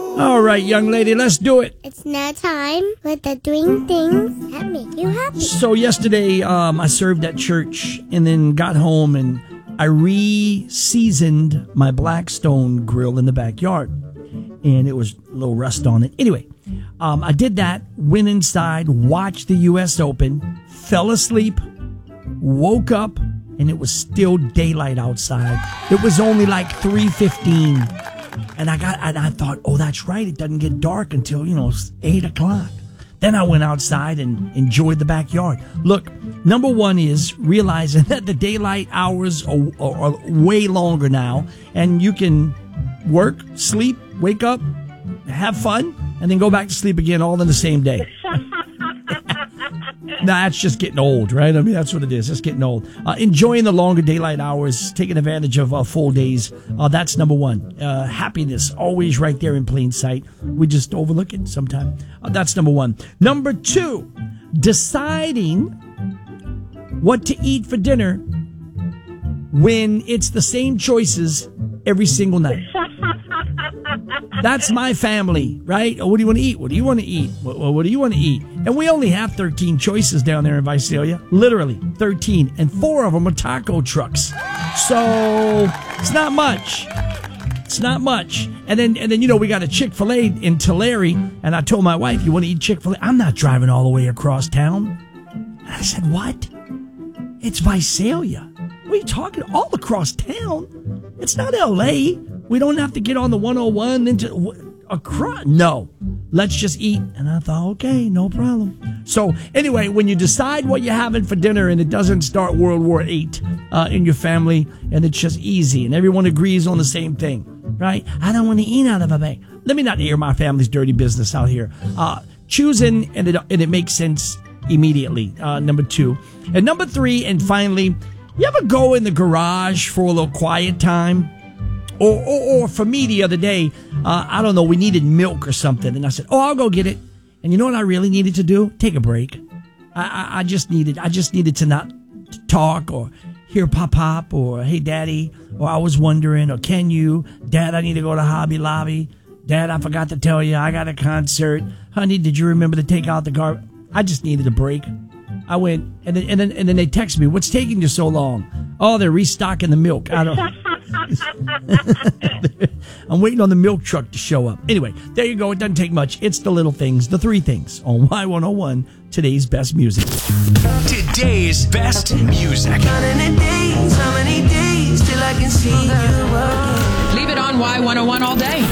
All right, young lady, let's do it. It's now time with the doing things that make you happy. So yesterday, I served at church and then got home and I re-seasoned my Blackstone grill in the backyard. And it was a little rust on it. Anyway, I did that, went inside, watched the U.S. Open, fell asleep, woke up, and it was still daylight outside. It was only like 3:15. And I thought, oh, that's right. It doesn't get dark until, 8 o'clock. Then I went outside and enjoyed the backyard. Look, number one is realizing that the daylight hours are way longer now. And you can work, sleep, wake up, have fun, and then go back to sleep again all in the same day. Nah, that's just getting old, right? I mean, that's what it is. It's getting old. Enjoying the longer daylight hours, taking advantage of full days. That's number one. Happiness, always right there in plain sight. We just overlook it sometimes. That's number one. Number two, deciding what to eat for dinner when it's the same choices every single night. That's my family, right? What do you want to eat? What do you want to eat? What do you want to eat? And we only have 13 choices down there in Visalia. Literally 13. And 4 of them are taco trucks. So it's not much. It's not much. And then we got a Chick-fil-A in Tulare. And I told my wife, you want to eat Chick-fil-A? I'm not driving all the way across town. And I said, what? It's Visalia. What are you talking? All across town? It's not L.A. We don't have to get on the 101 into across. No, let's just eat. And I thought, okay, no problem. So anyway, when you decide what you're having for dinner and it doesn't start World War VIII in your family and it's just easy and everyone agrees on the same thing, right? I don't want to eat out of a bag. Let me not air my family's dirty business out here. Choosing and it makes sense immediately. Number 2. And number 3, and finally, you ever go in the garage for a little quiet time? Or for me the other day, I don't know, we needed milk or something. And I said, I'll go get it. And you know what I really needed to do? Take a break. I just needed to not talk or hear pop or hey daddy, or I was wondering, or can you? Dad, I need to go to Hobby Lobby. Dad, I forgot to tell you, I got a concert. Honey, did you remember to take out the garbage? I just needed a break. I went, and then they text me, what's taking you so long? Oh, they're restocking the milk. I don't. I'm waiting on the milk truck to show up. Anyway, there you go. It doesn't take much. It's the little things, the 3 things on Y101, today's best music. Today's best music. How many days till I can see you again? Leave it on Y101 all day.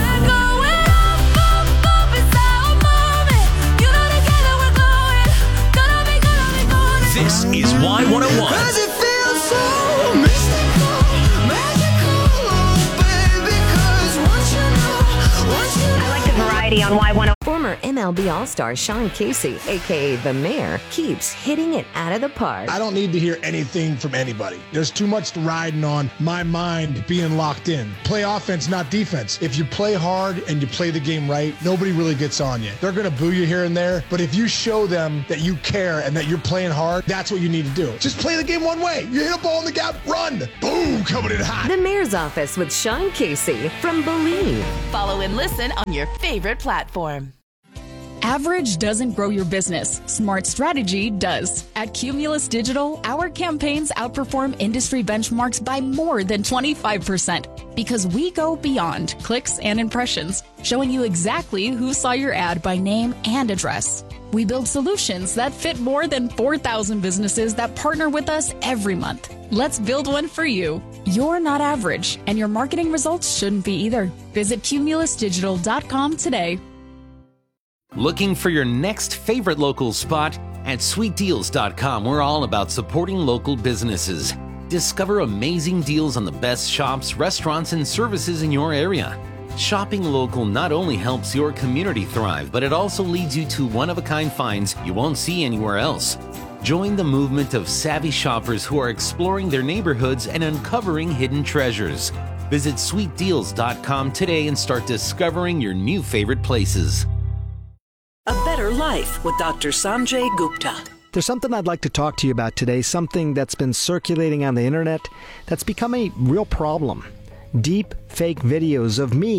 This is Y101. Does it feel so mystical, magical, baby? 'Cause once you know. I like the variety on Y101. Former MLB All-Star Sean Casey, a.k.a. The Mayor, keeps hitting it out of the park. I don't need to hear anything from anybody. There's too much riding on my mind being locked in. Play offense, not defense. If you play hard and you play the game right, nobody really gets on you. They're going to boo you here and there, but if you show them that you care and that you're playing hard, that's what you need to do. Just play the game one way. You hit a ball in the gap, run. Boom, coming in hot. The Mayor's Office with Sean Casey from Believe. Follow and listen on your favorite platform. Average doesn't grow your business. Smart strategy does. At Cumulus Digital, our campaigns outperform industry benchmarks by more than 25% because we go beyond clicks and impressions, showing you exactly who saw your ad by name and address. We build solutions that fit more than 4,000 businesses that partner with us every month. Let's build one for you. You're not average, and your marketing results shouldn't be either. Visit cumulusdigital.com today. Looking for your next favorite local spot? At sweetdeals.com, we're all about supporting local businesses. Discover amazing deals on the best shops, restaurants, and services in your area. Shopping local not only helps your community thrive, but it also leads you to one-of-a-kind finds you won't see anywhere else. Join the movement of savvy shoppers who are exploring their neighborhoods and uncovering hidden treasures. Visit sweetdeals.com today and start discovering your new favorite places. A Better Life with Dr. Sanjay Gupta. There's something I'd like to talk to you about today, something that's been circulating on the internet that's become a real problem. Deep fake videos of me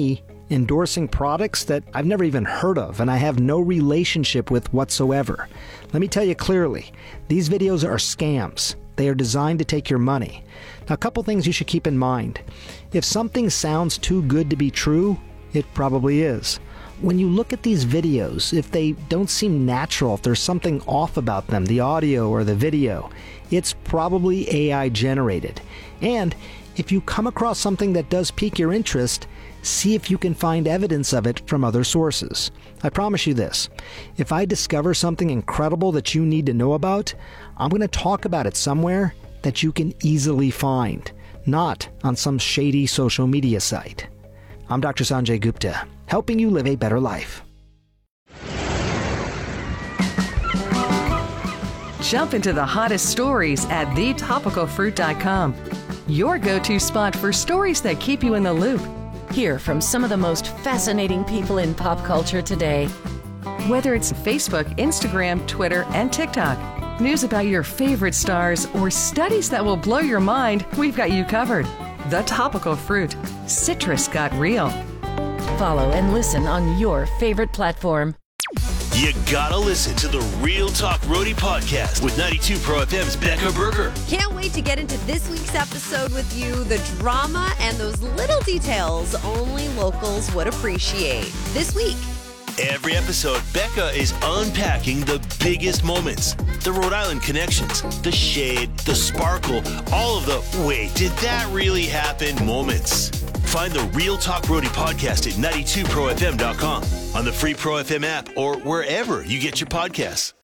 endorsing products that I've never even heard of and I have no relationship with whatsoever. Let me tell you clearly, these videos are scams. They are designed to take your money. Now, a couple things you should keep in mind. If something sounds too good to be true, it probably is. When you look at these videos, if they don't seem natural, if there's something off about them, the audio or the video, it's probably AI generated. And if you come across something that does pique your interest, see if you can find evidence of it from other sources. I promise you this, if I discover something incredible that you need to know about, I'm going to talk about it somewhere that you can easily find, not on some shady social media site. I'm Dr. Sanjay Gupta, helping you live a better life. Jump into the hottest stories at thetopicalfruit.com. Your go-to spot for stories that keep you in the loop. Hear from some of the most fascinating people in pop culture today. Whether it's Facebook, Instagram, Twitter, and TikTok, news about your favorite stars, or studies that will blow your mind, we've got you covered. The Topical Fruit. Citrus got real. Follow and listen on your favorite platform. You gotta listen to the Real Talk Roadie podcast with 92 Pro FM's Becca Berger. Can't wait to get into this week's episode with you. The drama and those little details only locals would appreciate. This week. Every episode, Becca is unpacking the biggest moments. The Rhode Island connections, the shade, the sparkle, all of the wait, did that really happen moments. Find the Real Talk Roadie podcast at 92profm.com, on the free Pro FM app, or wherever you get your podcasts.